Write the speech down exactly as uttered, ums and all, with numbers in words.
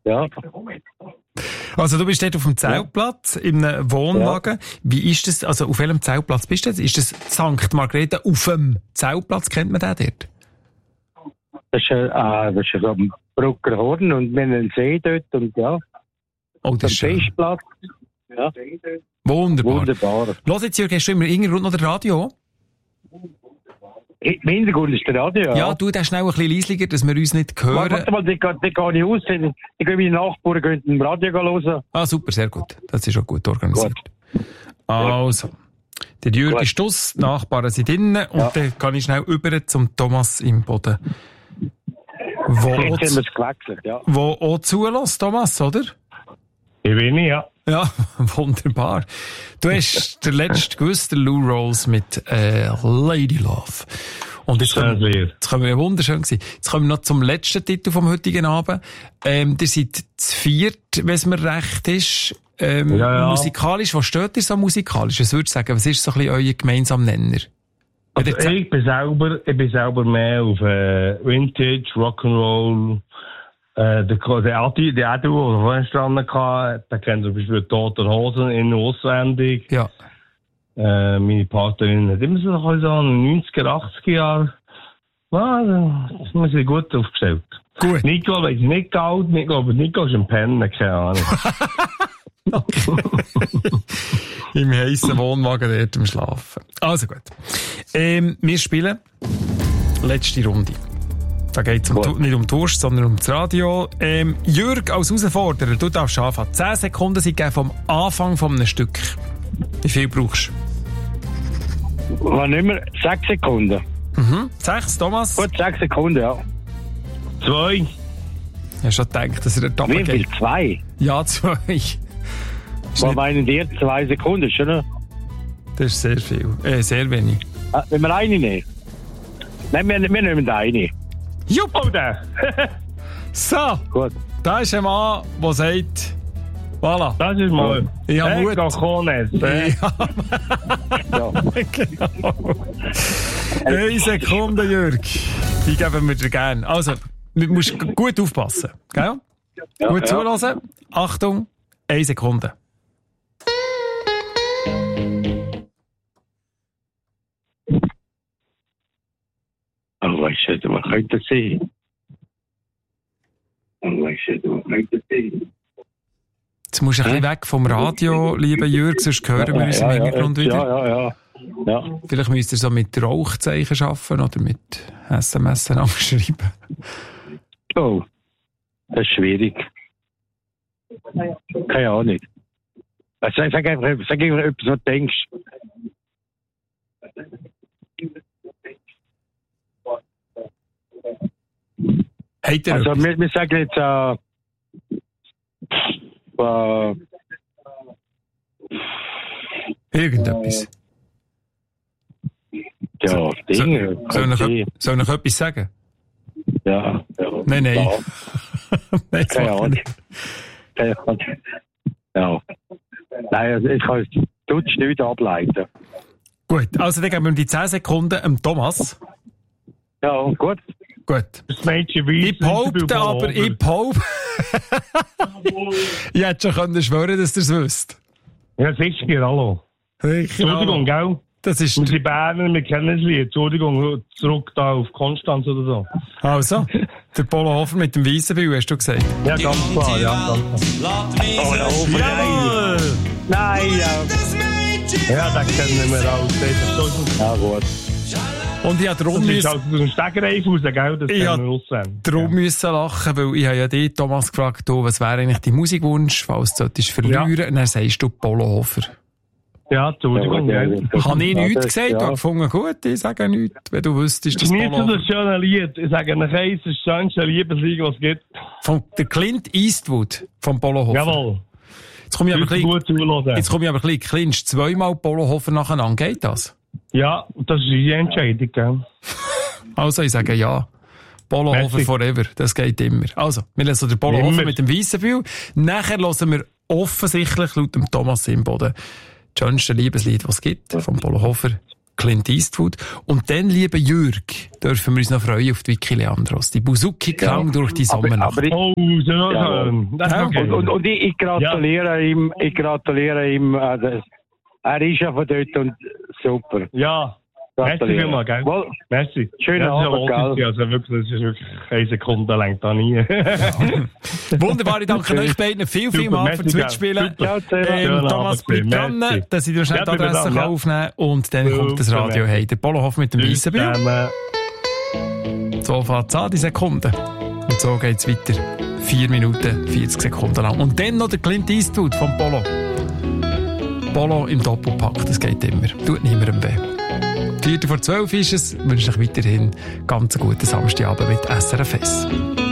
Ja. Also du bist dort auf dem Zeltplatz, in einem Wohnwagen. Ja. Wie ist das, also auf welchem Zeltplatz bist du jetzt? Ist das Sankt Margrethe auf dem Zeltplatz? Kennt man den dort? Das ist, äh, das ist am Brucker Horn und wir haben einen See dort und ja. Oh, das ist schön. Festplatz. Ja. Wunderbar. Wunderbar. Los jetzt, Jürgen, hast du immer irgendwo noch das Radio? Im Hintergrund ist der Radio. Ja, du, der ist schnell ein bisschen leislicher, dass wir uns nicht hören. Warte mal, die, die gehe ich aus. Die, die gehen meine Nachbarn gehen im Radio hören. Ah, super, sehr gut. Das ist auch gut organisiert. Gut. Also, der Jürgen ist aus, die Nachbarn sind drinnen und ja. Dann kann ich schnell über zum Thomas im Boden. Wo Jetzt haben wir es gewechselt, ja. Wo auch zulässt, Thomas, oder? Ich bin ich, ja. Ja, wunderbar. Du hast der letzte gewusst, der Lou Rawls mit äh, Lady Love. Und jetzt können, jetzt können wir ja wunderschön sein. Jetzt kommen wir noch zum letzten Titel vom heutigen Abend. Ähm, ihr seid zu viert, wenn es mir recht ist. Ähm, ja, ja. Musikalisch, was steht ihr so musikalisch? Was würdest du sagen, was ist so ein bisschen euer gemeinsamer Nenner? Also ich bin selber, ich bin selber mehr auf äh, Vintage, Rock'n'Roll. Äh, der, der Adi, der Adi, der vorhin gestanden hat, der kennt zum Beispiel Tote Hosen in- und auswendig. Ja. Äh, meine Partnerin hat immer so in den neunziger, achtziger Jahren. Ja, das muss ich gut aufgestellt. Gut. Nico, weiß ich nicht gehalten, ich glaube, Nico ist ein Penner, keine Ahnung. Im heissen Wohnwagen dort im Schlafen. Also gut. Ähm, wir spielen letzte Runde. Da geht es um, nicht um Durst, sondern um das Radio. Ähm, Jürg, als Herausforderer, du darfst anfangen. Zehn Sekunden sind vom Anfang von einem Stück. Wie viel brauchst du? Wann immer? Sechs Sekunden. Mhm. Sechs, Thomas? Gut, sechs Sekunden, ja. Zwei. Ich habe schon gedacht, dass er da geht. Wie viel? Zwei? Ja, zwei. Was meinen dir? Zwei Sekunden, schon? Das ist sehr viel. Äh, sehr wenig. Ah, wenn wir eine nehmen? Nein, wir, wir nehmen eine. Jupp! Oh, der. So. Gut. Da ist ein Mann, der sagt, voilà. Das ist mal. Ich habe Mut. Cojones, äh? Ja. Ja. Genau. Eine Sekunde, Jürg. Die geben wir dir gerne. Also, du musst gut aufpassen. Gell? Ja, gut ja. Zuhören. Achtung, eine Sekunde. Oh, weißt du, man könnte sehen. Oh, weißt du, man könnte sehen. Jetzt musst du ein bisschen weg vom Radio, lieber Jürg, sonst hören wir uns ja, im Hintergrund ja, wieder. Ja, ja, ja. ja. Vielleicht müsst ihr so mit Rauchzeichen arbeiten oder mit S M S schreiben. Oh, das ist schwierig. Keine Ahnung. Also, sag einfach, sag einfach etwas, was du denkst. Hey, also, wir, wir sagen jetzt, äh, äh, irgendetwas. Ja, Dinge. So, soll, ich, soll ich etwas sagen? Ja. ja. Nein, nein. Ja. Nein, keine Ahnung. Keine Ahnung. Ja. Nein, also ich kann es tutsch nicht ableiten. Gut, also dann geben wir die zehn Sekunden dem Thomas. Ja, gut. Gut. Das Mädchen weiß, ich behaupte aber, ich behaupte... ich hätte schon können schwören, dass ihr es wisst. Ja, sicher, hallo. Entschuldigung, gell? Das ist... Wir sind Berner, wir kennen das Lied. Entschuldigung, zurück da auf Konstanz oder so. Also, der Polo Hofer mit dem Weissenbill, hast du gesagt? Ja, ganz klar, ja, ganz klar. Oh, der Hofer, Jawohl! Nein, ja. Ja, das kennen wir auch. Ja, gut. Und ich habe darum das müssen... Das ist halt aus dem Stegreif raus, gell? Das ich kennen wir auswählen. Darum ja. müssen lachen, weil ich habe ja dich, Thomas, gefragt, du, was wäre eigentlich dein Musikwunsch, falls du solltest verlieren? Ja. Und dann sagst du Polo Hofer. Ja, Entschuldigung. Ja, ja, ja. Habe ich nichts gesagt? Ja. Ich habe gefunden, gut, ich sage nichts, wenn du wüsstest, dass Polo Hofer... Das ist ein schönes Lied. Ich sage euch eins, das ist das schönste Liebeslied, was es gibt. Von der Clint Eastwood, von Polo Hofer. Jawohl. Jetzt komme ich aber ein bisschen... Jetzt komme ich aber ein bisschen... Clinch zweimal Polo Hofer nacheinander. Geht das? Ja, das ist die Entscheidung, gell? Also, ich sage ja. Polo Hofer forever. Das geht immer. Also, wir lassen den Polo Hofer mit dem Weissenbill. Nachher hören wir offensichtlich laut dem Thomas Imboden das schönste Liebeslied, was es gibt, von Polo Hofer. Clint Eastwood. Und dann, lieber Jürg, dürfen wir uns noch freuen auf die Vicky Leandros. Die Buzuki klang ja, durch die Sommernacht. Aber, aber oh, sehr ja, schön. Das ja, okay. Und, und, und ich, ich gratuliere ja. ihm, ich gratuliere ihm, also, er ist ja von dort und super. Ja. Merci vielmals, gell? Well, merci. Schönen ja, Abend, gell? Also wirklich, das ist wirklich eine Sekunde lang da nie. Wunderbar, ich danke euch beiden viel, viel mal fürs Mitspielen. Ähm, Thomas, bleib dran, dass ich dir schnell die Adresse ja. aufnehmen kann. Und dann Super. kommt das Radio hey. Der Polohof mit dem weißen Bild. So fängt es an, die Sekunden. Und so geht es weiter. vier Minuten, vierzig Sekunden lang. Und dann noch der Clint Eastwood vom Polo. Polo im Doppelpack, das geht immer. Tut niemandem weh. Viertel vor zwölf ist es. Ich wünsche euch weiterhin ganz einen guten Samstagabend mit S R F S.